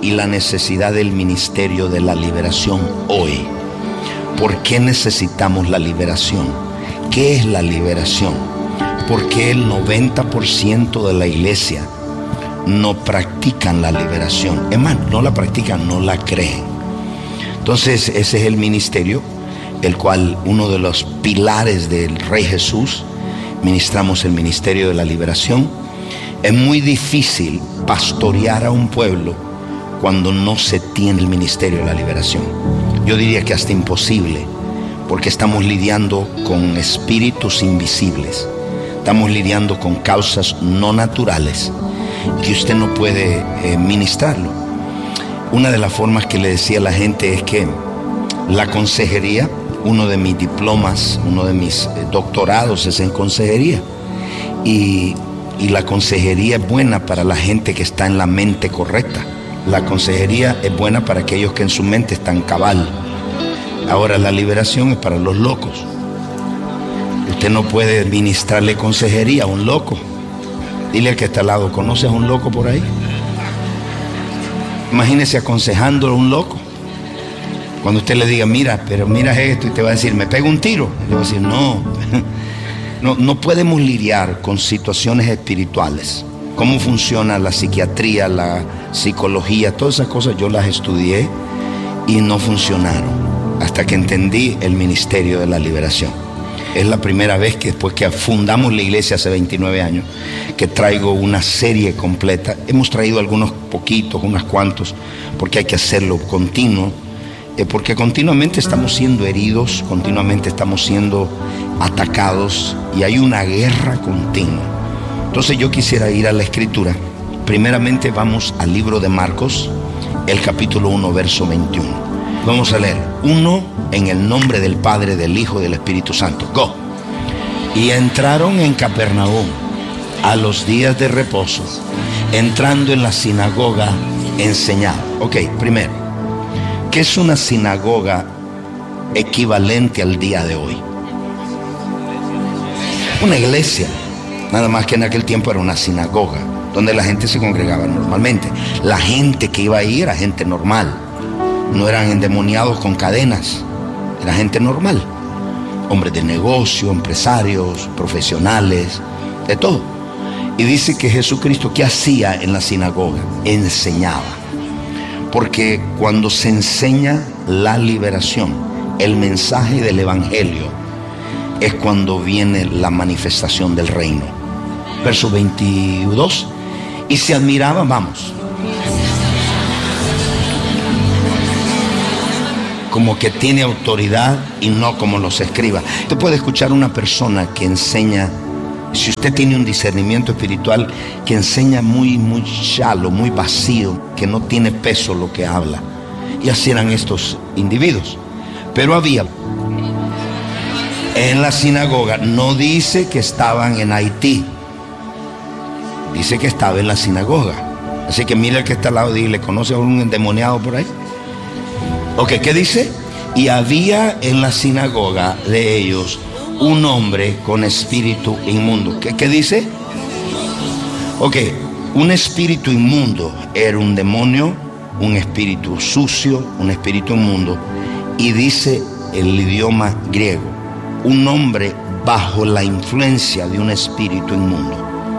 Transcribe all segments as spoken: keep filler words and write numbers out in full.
y la necesidad del ministerio de la liberación hoy. ¿Por qué necesitamos la liberación? ¿Qué es la liberación? Porque el noventa por ciento de la iglesia no practican la liberación. Es más, no la practican, no la creen. Entonces ese es el ministerio, el cual uno de los pilares del Rey Jesús, ministramos el ministerio de la liberación. Es muy difícil pastorear a un pueblo cuando no se tiene el ministerio de la liberación. Yo diría que hasta imposible, porque estamos lidiando con espíritus invisibles. Estamos lidiando con causas no naturales que usted no puede eh, ministrarlo. Una de las formas que le decía a la gente es que la consejería, uno de mis diplomas, uno de mis eh, doctorados es en consejería. Y, y la consejería es buena para la gente que está en la mente correcta. La consejería es buena para aquellos que en su mente están cabal. Ahora la liberación es para los locos. Usted no puede ministrarle consejería a un loco. Dile al que está al lado, ¿conoces a un loco por ahí? Imagínese aconsejándolo a un loco. Cuando usted le diga, mira, pero mira esto, y te va a decir, ¿me pego un tiro? Le va a decir, no. No, no podemos lidiar con situaciones espirituales. Cómo funciona la psiquiatría, la psicología, todas esas cosas yo las estudié y no funcionaron hasta que entendí el ministerio de la liberación. Es la primera vez que después que fundamos la iglesia hace veintinueve años, que traigo una serie completa. Hemos traído algunos poquitos, unos cuantos, porque hay que hacerlo continuo, eh, porque continuamente estamos siendo heridos, continuamente estamos siendo atacados y hay una guerra continua. Entonces yo quisiera ir a la escritura. Primeramente vamos al libro de Marcos, el capítulo uno, verso veintiuno. Vamos a leer. Uno, en el nombre del Padre, del Hijo y del Espíritu Santo. Go. Y entraron en Capernaum a los días de reposo, entrando en la sinagoga, enseñaba. Ok, primero, ¿qué es una sinagoga equivalente al día de hoy? Una iglesia. Nada más que en aquel tiempo era una sinagoga, donde la gente se congregaba normalmente. La gente que iba ahí era gente normal. No eran endemoniados con cadenas, era gente normal, hombres de negocio, empresarios, profesionales, de todo. Y dice que Jesucristo, ¿qué hacía en la sinagoga? Enseñaba. Porque cuando se enseña la liberación, el mensaje del evangelio, es cuando viene la manifestación del reino. Verso veintidós. Y se admiraba, vamos, como que tiene autoridad y no como los escribas. Usted puede escuchar a una persona que enseña, si usted tiene un discernimiento espiritual, que enseña muy, muy shallow, muy vacío, que no tiene peso lo que habla. Y así eran estos individuos. Pero había en la sinagoga, no dice que estaban en Haití, dice que estaba en la sinagoga. Así que mira el que está al lado y dile, ¿conoce a un endemoniado por ahí? Ok, ¿qué dice? Y había en la sinagoga de ellos un hombre con espíritu inmundo. ¿Qué, qué dice? Ok, un espíritu inmundo era un demonio, un espíritu sucio, un espíritu inmundo. Y dice el idioma griego, un hombre bajo la influencia de un espíritu inmundo.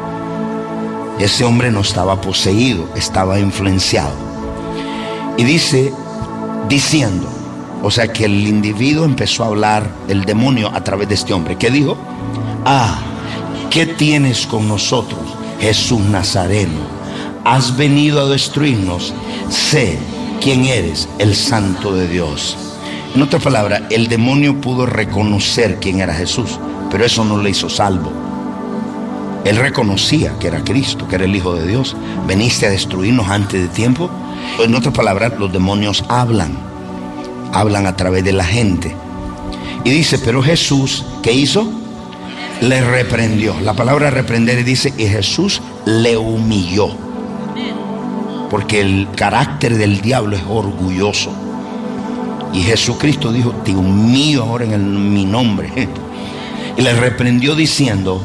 Ese hombre no estaba poseído, estaba influenciado. Y dice, diciendo, o sea que el individuo empezó a hablar, el demonio, a través de este hombre. ¿Qué dijo? Ah, ¿qué tienes con nosotros, Jesús Nazareno? Has venido a destruirnos. Sé quién eres, el Santo de Dios. En otras palabras, el demonio pudo reconocer quién era Jesús, pero eso no le hizo salvo. Él reconocía que era Cristo, que era el Hijo de Dios. Veniste a destruirnos antes de tiempo. En otras palabras, los demonios hablan, hablan a través de la gente. Y dice, pero Jesús, ¿qué hizo? Le reprendió. La palabra reprender dice, y Jesús le humilló. Porque el carácter del diablo es orgulloso. Y Jesucristo dijo, te humillo ahora en el, mi nombre. Y le reprendió diciendo,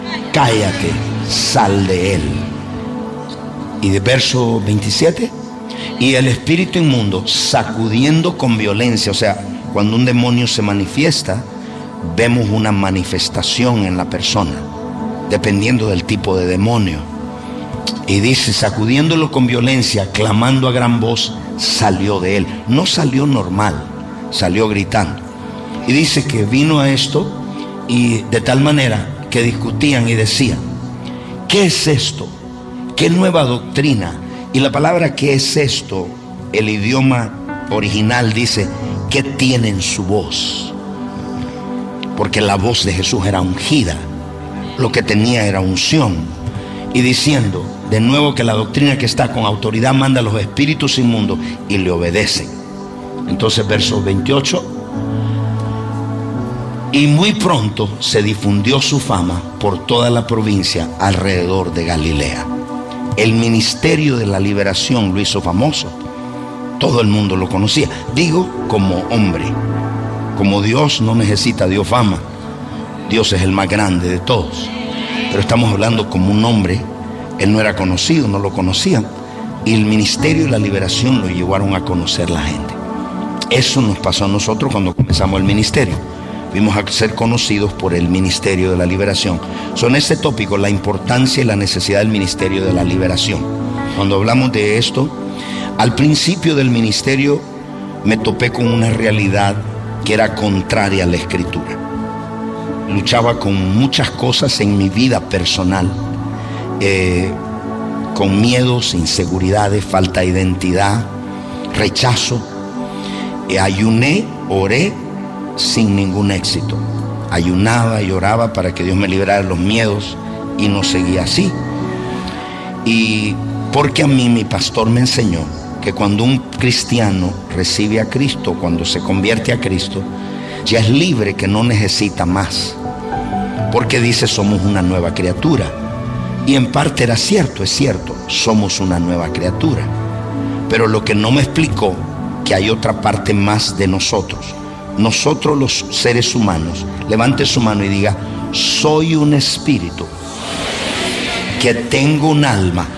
cállate, sal de él. Y de verso veintisiete, Y el espíritu inmundo sacudiendo con violencia. O sea, cuando un demonio se manifiesta, vemos una manifestación en la persona, dependiendo del tipo de demonio. Y dice, sacudiéndolo con violencia, clamando a gran voz, salió de él. No salió normal, salió gritando. Y dice que vino a esto y de tal manera que discutían y decían, ¿qué es esto? ¿Qué nueva doctrina? Y la palabra ¿qué es esto? El idioma original dice, ¿qué tiene en su voz? Porque la voz de Jesús era ungida, lo que tenía era unción. Y diciendo de nuevo que la doctrina que está con autoridad manda a los espíritus inmundos y le obedecen. Entonces verso veintiocho, y muy pronto se difundió su fama por toda la provincia alrededor de Galilea. El ministerio de la liberación lo hizo famoso. Todo el mundo lo conocía. Digo, como hombre. Como Dios no necesita Dios fama. Dios es el más grande de todos. Pero estamos hablando como un hombre. Él no era conocido, no lo conocían. Y el ministerio de la liberación lo llevaron a conocer la gente. Eso nos pasó a nosotros cuando comenzamos el ministerio. Vimos a ser conocidos por el ministerio de la liberación. Son este tópico, la importancia y la necesidad del ministerio de la liberación. Cuando hablamos de esto, al principio del ministerio me topé con una realidad que era contraria a la escritura. Luchaba con muchas cosas en mi vida personal, eh, con miedos, inseguridades, falta de identidad, rechazo. Eh, ayuné, oré, sin ningún éxito. Ayunaba y oraba para que Dios me librara de los miedos y no seguía así. Y porque a mí mi pastor me enseñó que cuando un cristiano recibe a Cristo, cuando se convierte a Cristo, ya es libre, que no necesita más. Porque dice, somos una nueva criatura. Y en parte era cierto, es cierto, somos una nueva criatura. Pero lo que no me explicó, que hay otra parte más de nosotros. Nosotros los seres humanos, levante su mano y diga, soy un espíritu que tengo un alma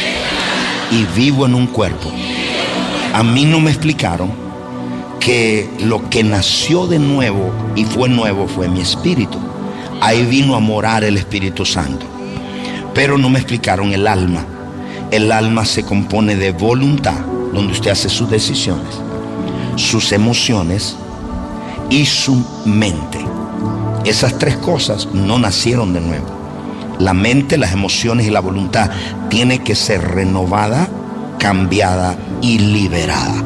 y vivo en un cuerpo. A mí no me explicaron que lo que nació de nuevo y fue nuevo fue mi espíritu. Ahí vino a morar el Espíritu Santo. Pero no me explicaron el alma. El alma se compone de voluntad, donde usted hace sus decisiones, sus emociones y su mente. Esas tres cosas no nacieron de nuevo. La mente, las emociones y la voluntad tiene que ser renovada, cambiada y liberada.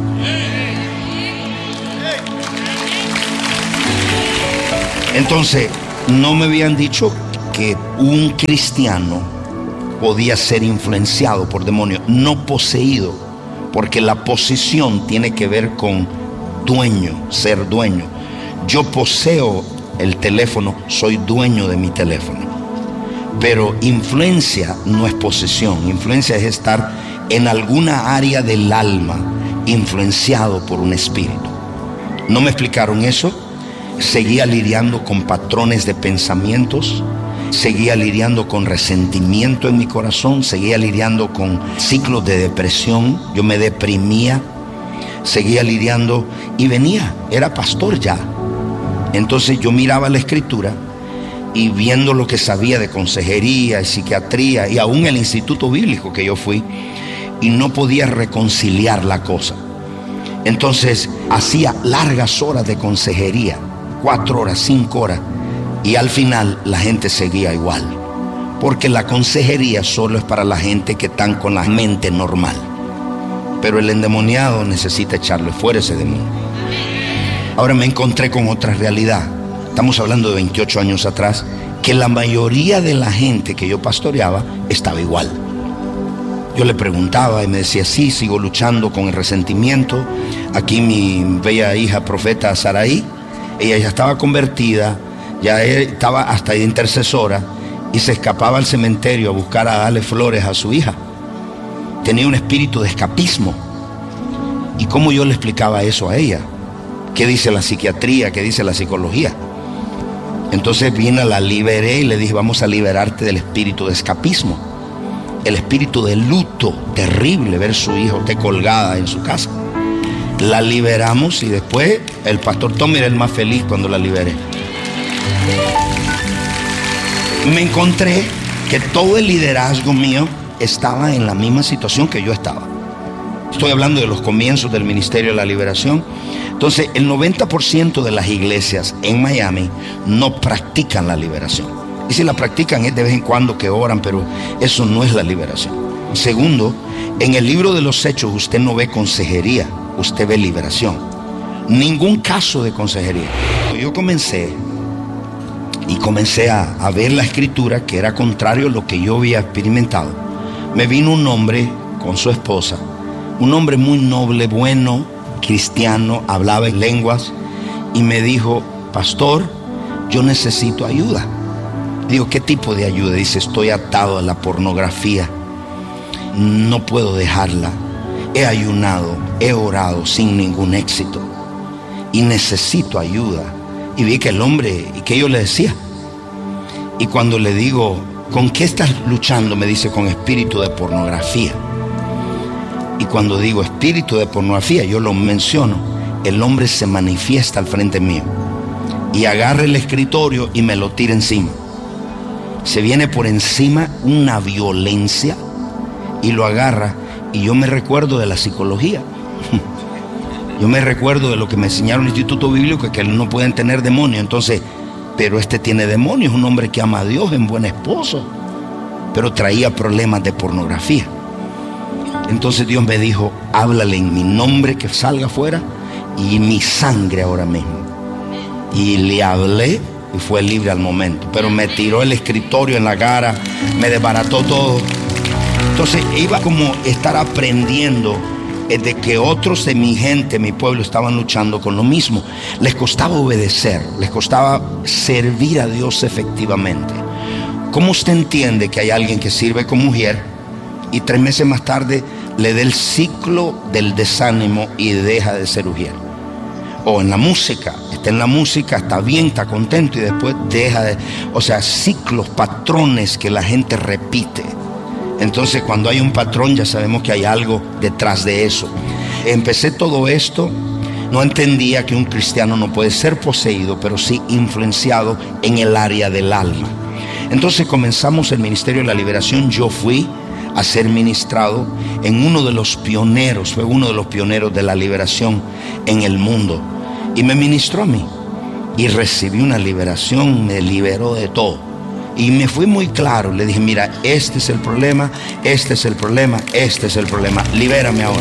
Entonces, no me habían dicho que un cristiano podía ser influenciado por demonios, no poseído, porque la posesión tiene que ver con dueño, ser dueño. Yo poseo el teléfono, soy dueño de mi teléfono. Pero influencia no es posesión. Influencia es estar en alguna área del alma influenciado por un espíritu. No me explicaron eso. Seguía lidiando con patrones de pensamientos. Seguía lidiando con resentimiento en mi corazón. Seguía lidiando con ciclos de depresión. Yo me deprimía. Seguía lidiando y venía. Era pastor ya. Entonces yo miraba la escritura y viendo lo que sabía de consejería y psiquiatría y aún el instituto bíblico que yo fui, y no podía reconciliar la cosa. Entonces hacía largas horas de consejería, cuatro horas, cinco horas, y al final la gente seguía igual, porque la consejería solo es para la gente que están con la mente normal, pero el endemoniado necesita echarle fuera ese demonio. Ahora me encontré con otra realidad. Estamos hablando de veintiocho años atrás, que la mayoría de la gente que yo pastoreaba estaba igual. Yo le preguntaba y me decía, sí, sigo luchando con el resentimiento. Aquí mi bella hija profeta Saraí, ella ya estaba convertida, ya estaba hasta de intercesora, y se escapaba al cementerio a buscar a darle flores a su hija. Tenía un espíritu de escapismo. ¿Y cómo yo le explicaba eso a ella? ¿Qué dice la psiquiatría? ¿Qué dice la psicología? Entonces vine, la liberé y le dije, vamos a liberarte del espíritu de escapismo. el espíritu de luto, terrible ver su hija usted colgada en su casa. La liberamos y después el pastor Tommy era el más feliz cuando la liberé. Me encontré que todo el liderazgo mío estaba en la misma situación que yo estaba. Estoy hablando de los comienzos del Ministerio de la Liberación. Entonces, el noventa por ciento de las iglesias en Miami no practican la liberación. Y si la practican es de vez en cuando que oran, pero eso no es la liberación. Segundo, en el libro de los Hechos usted no ve consejería, usted ve liberación. Ningún caso de consejería. Yo comencé y comencé a, a ver la escritura que era contrario a lo que yo había experimentado. Me vino un hombre con su esposa, un hombre muy noble, bueno, cristiano, hablaba en lenguas y me dijo: pastor, yo necesito ayuda. Digo, ¿qué tipo de ayuda? Dice, estoy atado a la pornografía, no puedo dejarla, he ayunado, he orado sin ningún éxito y necesito ayuda. Y vi que el hombre, y que yo le decía, y cuando le digo, ¿con qué estás luchando? Me dice, con espíritu de pornografía. Y cuando digo espíritu de pornografía, yo lo menciono, el hombre se manifiesta al frente mío y agarra el escritorio y me lo tira encima. Se viene por encima una violencia y lo agarra. Y yo me recuerdo de la psicología. Yo me recuerdo de lo que me enseñaron en el Instituto Bíblico, que no pueden tener demonios. Entonces, pero este tiene demonios, un hombre que ama a Dios, es un buen esposo, pero traía problemas de pornografía. Entonces Dios me dijo, háblale en mi nombre que salga afuera y mi sangre ahora mismo. Y le hablé y fue libre al momento, pero me tiró el escritorio en la cara, me desbarató todo. Entonces iba como estar aprendiendo de que otros de mi gente, mi pueblo, estaban luchando con lo mismo. Les costaba obedecer, les costaba servir a Dios efectivamente. ¿Cómo usted entiende que hay alguien que sirve como mujer y tres meses más tarde le dé el ciclo del desánimo y deja de ser mujer? O en la música, está en la música, está bien, está contento y después deja de... O sea, ciclos, patrones que la gente repite. Entonces, cuando hay un patrón, ya sabemos que hay algo detrás de eso. Empecé todo esto, no entendía que un cristiano no puede ser poseído, pero sí influenciado en el área del alma. Entonces comenzamos el Ministerio de la Liberación. Yo fui a ser ministrado en uno de los pioneros, fue uno de los pioneros de la liberación en el mundo. Y me ministró a mí. Y recibí una liberación, me liberó de todo. Y me fui muy claro, le dije, mira, este es el problema, este es el problema, este es el problema, libérame ahora.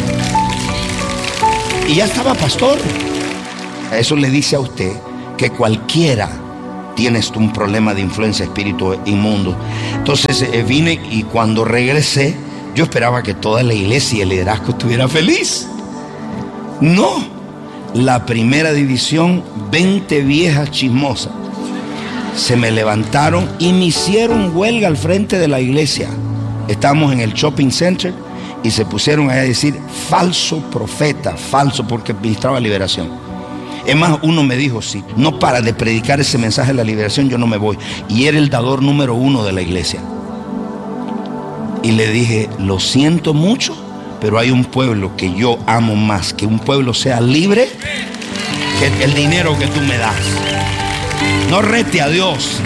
Y ya estaba pastor. Eso le dice a usted que cualquiera tiene un problema de influencia espíritu inmundo. Entonces eh, vine y cuando regresé, yo esperaba que toda la iglesia y el liderazgo estuviera feliz. No, la primera división, veinte viejas chismosas, se me levantaron y me hicieron huelga al frente de la iglesia. Estábamos en el shopping center y se pusieron a decir falso profeta, falso, porque ministraba liberación. Es más, uno me dijo, si no para de predicar ese mensaje de la liberación, yo no me voy. Y era el dador número uno de la iglesia. Y le dije, lo siento mucho, pero hay un pueblo que yo amo más, que un pueblo sea libre, que el dinero que tú me das. No rete a Dios.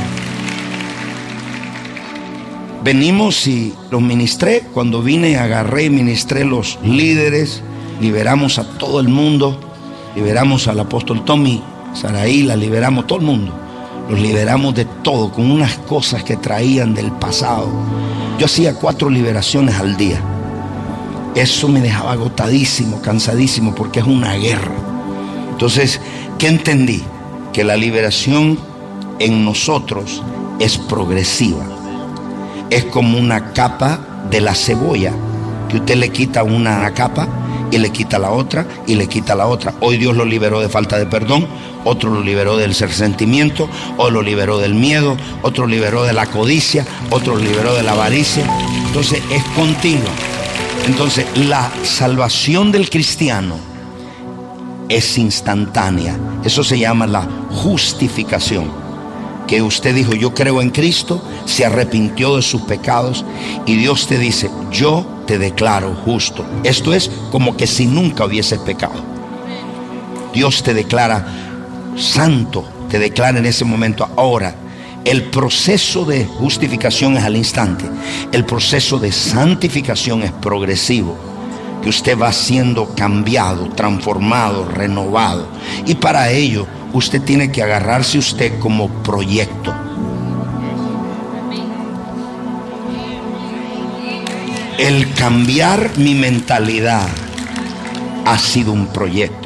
Venimos y los ministré. Cuando vine, agarré y ministré los líderes. Liberamos a todo el mundo. Liberamos al apóstol Tommy, Saraí, la liberamos, todo el mundo. Los liberamos de todo, con unas cosas que traían del pasado. Yo hacía cuatro liberaciones al día. Eso me dejaba agotadísimo, cansadísimo, porque es una guerra. Entonces, ¿qué entendí? Que la liberación en nosotros es progresiva. Es como una capa de la cebolla, que usted le quita una capa y le quita la otra y le quita la otra. Hoy Dios lo liberó de falta de perdón, otro lo liberó del resentimiento, otro lo liberó del miedo, otro lo liberó de la codicia, otro lo liberó de la avaricia. Entonces es continuo. Entonces la salvación del cristiano es instantánea. Eso se llama la justificación. que usted dijo, yo creo en Cristo, se arrepintió de sus pecados y Dios te dice, yo te declaro justo. Esto es como que si nunca hubieses pecado. Dios te declara santo, te declara en ese momento. Ahora, el proceso de justificación es al instante. El proceso de santificación es progresivo, que usted va siendo cambiado, transformado, renovado. Y para ello, usted tiene que agarrarse usted como proyecto. El cambiar mi mentalidad ha sido un proyecto.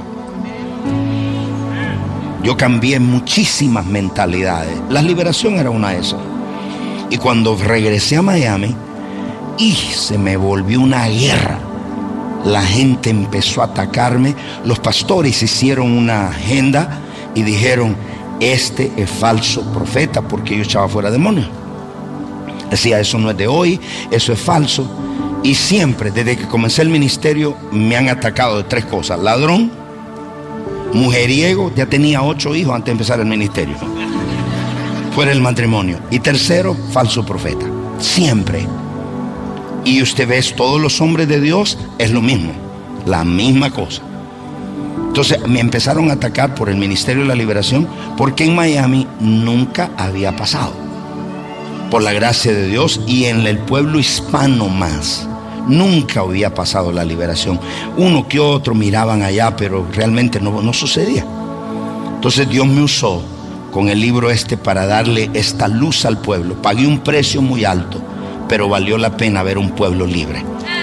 Yo cambié muchísimas mentalidades. La liberación era una de esas. Y cuando regresé a Miami, y se me volvió una guerra. La gente empezó a atacarme. Los pastores hicieron una agenda y dijeron, este es falso profeta, porque yo echaba fuera demonios. Decía, eso no es de hoy, eso es falso. Y siempre, desde que comencé el ministerio, me han atacado de tres cosas: ladrón, mujeriego, ya tenía ocho hijos antes de empezar el ministerio, fuera el matrimonio, y tercero, falso profeta. Siempre. Y usted ve, todos los hombres de Dios es lo mismo, la misma cosa. Entonces me empezaron a atacar por el Ministerio de la Liberación, porque en Miami nunca había pasado, por la gracia de Dios, y en el pueblo hispano más, nunca había pasado la liberación. Uno que otro miraban allá, pero realmente no, no sucedía. Entonces Dios me usó con el libro este para darle esta luz al pueblo. Pagué un precio muy alto, pero valió la pena ver un pueblo libre.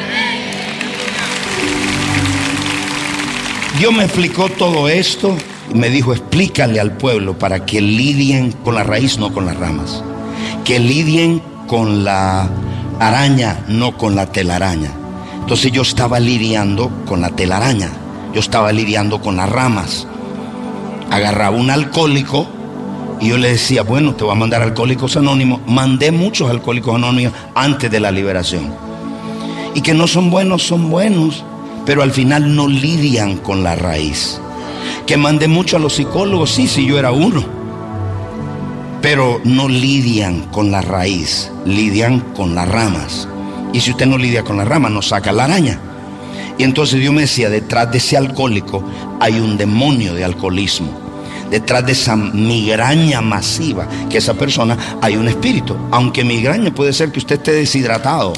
Dios me explicó todo esto y me dijo, explícale al pueblo para que lidien con la raíz, no con las ramas. Que lidien con la araña, no con la telaraña. Entonces yo estaba lidiando con la telaraña, yo estaba lidiando con las ramas. Agarraba un alcohólico y yo le decía, bueno, te voy a mandar Alcohólicos Anónimos. Mandé muchos Alcohólicos Anónimos antes de la liberación. Y que no son buenos, son buenos, pero al final no lidian con la raíz. Que mandé mucho a los psicólogos, sí, sí, yo era uno, pero no lidian con la raíz, lidian con las ramas. Y si usted no lidia con las ramas, no saca la araña. Y entonces Dios me decía, detrás de ese alcohólico hay un demonio de alcoholismo. Detrás de esa migraña masiva, que esa persona, hay un espíritu. Aunque migraña puede ser que usted esté deshidratado.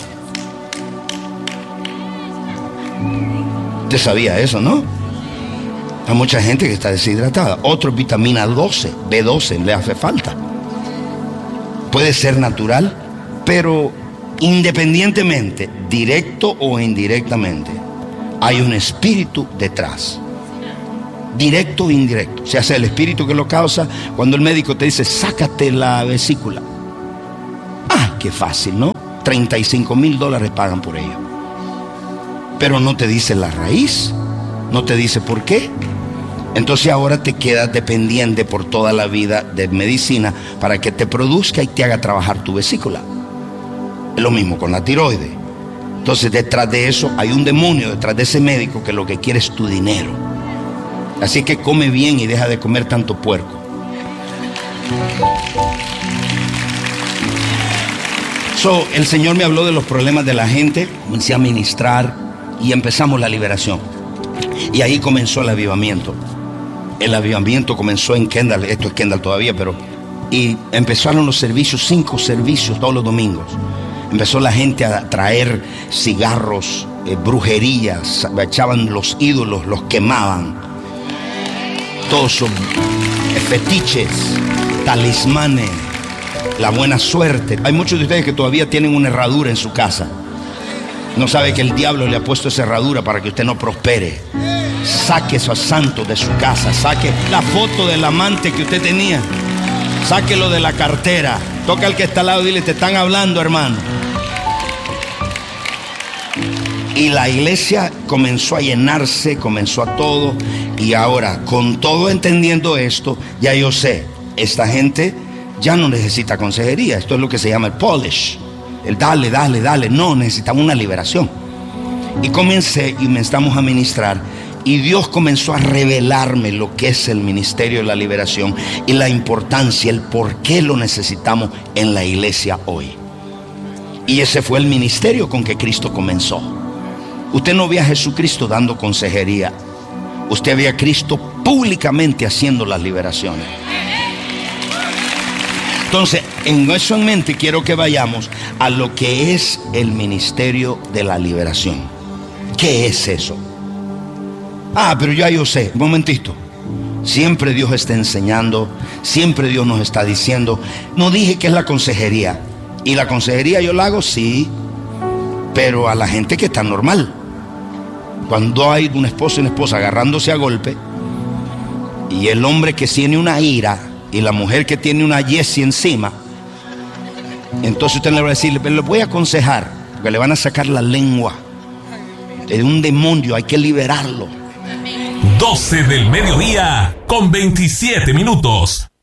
Usted sabía eso, ¿no? Hay mucha gente que está deshidratada. Otro, vitamina doce, B doce, le hace falta. Puede ser natural, pero independientemente, directo o indirectamente, hay un espíritu detrás. Directo o indirecto. Se hace el espíritu que lo causa cuando el médico te dice, sácate la vesícula. Ah, qué fácil, ¿no? treinta y cinco mil dólares pagan por ello. Pero no te dice la raíz, no te dice por qué. Entonces ahora te quedas dependiente por toda la vida de medicina para que te produzca y te haga trabajar tu vesícula. Es lo mismo con la tiroides. Entonces detrás de eso hay un demonio, detrás de ese médico que lo que quiere es tu dinero. Así que come bien y deja de comer tanto puerco. So, el Señor me habló de los problemas de la gente, comencé a ministrar y empezamos la liberación. Y ahí comenzó el avivamiento. El avivamiento comenzó en Kendall, esto es Kendall todavía, pero... Y empezaron los servicios, cinco servicios todos los domingos. Empezó la gente a traer cigarros, eh, brujerías, echaban los ídolos, los quemaban. Todos son fetiches, talismanes, la buena suerte. Hay muchos de ustedes que todavía tienen una herradura en su casa. No sabe que el diablo le ha puesto esa herradura para que usted no prospere. Saque esos santos de su casa. Saque la foto del amante que usted tenía. Sáquelo de la cartera. Toca al que está al lado y dile, te están hablando, hermano. Y la iglesia comenzó a llenarse, comenzó a todo. Y ahora, con todo entendiendo esto, ya yo sé, esta gente ya no necesita consejería. Esto es lo que se llama el polish. El dale, dale, dale. No, necesitamos una liberación. Y comencé y me estamos a ministrar. Y Dios comenzó a revelarme lo que es el ministerio de la liberación y la importancia, el por qué lo necesitamos en la iglesia hoy. Y ese fue el ministerio con que Cristo comenzó. Usted no ve a Jesucristo dando consejería. Usted ve a Cristo públicamente haciendo las liberaciones. Entonces, en eso en mente quiero que vayamos a lo que es el ministerio de la liberación. ¿Qué es eso? Ah, pero ya yo sé, un momentito. Siempre Dios está enseñando, siempre Dios nos está diciendo. No dije que es la consejería. Y la consejería yo la hago, sí, pero a la gente que está normal. Cuando hay un esposo y una esposa agarrándose a golpe, y el hombre que tiene una ira y la mujer que tiene una yesi encima, entonces usted le va a decir, pero le voy a aconsejar, porque le van a sacar la lengua de un demonio, hay que liberarlo. doce del mediodía con veintisiete minutos.